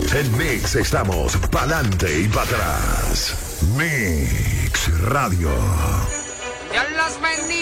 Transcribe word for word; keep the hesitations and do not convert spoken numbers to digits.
En Mix estamos pa'lante y para atrás. Mix Radio. Dios los bendiga.